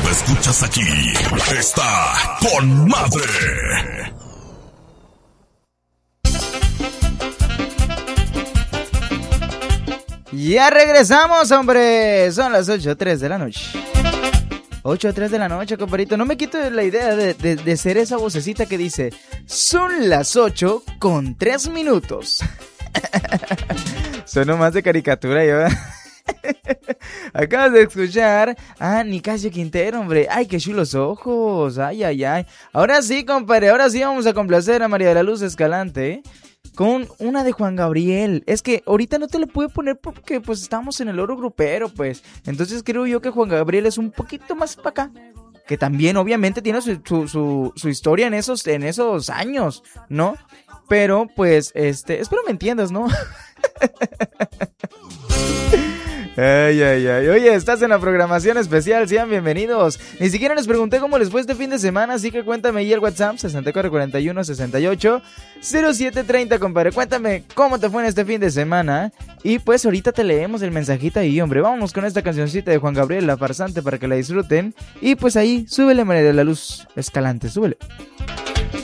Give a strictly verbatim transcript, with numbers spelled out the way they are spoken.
la escuchas aquí, está con madre. Ya regresamos, hombre. Son las ocho tres de la noche. ocho tres de la noche, compadrito. No me quito la idea de, de, de ser esa vocecita que dice: son las ocho con tres minutos. Sueno más de caricatura, yo. Acabas de escuchar a Nicasio Quintero, hombre. Ay, qué chulos ojos. Ay, ay, ay. Ahora sí, compadre. Ahora sí vamos a complacer a María de la Luz Escalante, ¿eh? Con una de Juan Gabriel. Es que ahorita no te lo puedo poner porque pues estamos en el oro grupero, pues. Entonces creo yo que Juan Gabriel es un poquito más para acá. Que también obviamente tiene su, su, su, su historia en esos, en esos años, ¿no? Pero pues, este, espero me entiendas, ¿no? Ay, ay, ay. Oye, estás en la programación especial, sean bienvenidos. Ni siquiera les pregunté cómo les fue este fin de semana, así que cuéntame ahí el WhatsApp sesenta y cuatro cuarenta y uno sesenta y ocho cero siete treinta, compadre. Cuéntame cómo te fue en este fin de semana. Y pues ahorita te leemos el mensajito ahí, hombre. Vamos con esta cancioncita de Juan Gabriel, La Farsante, para que la disfruten. Y pues ahí, súbele, María de la Luz Escalante, súbele.